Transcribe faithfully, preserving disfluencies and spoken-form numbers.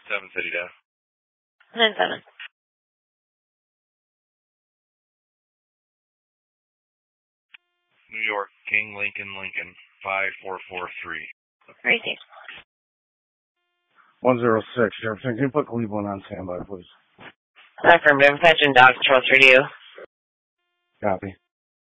Seven City Dev. Nine seven. New York, King Lincoln Lincoln, five four four three. Received. One zero six, Jefferson. Can you put Cleveland on standby, please? Affirmative. Attention, Dog Patrol three to you. Copy.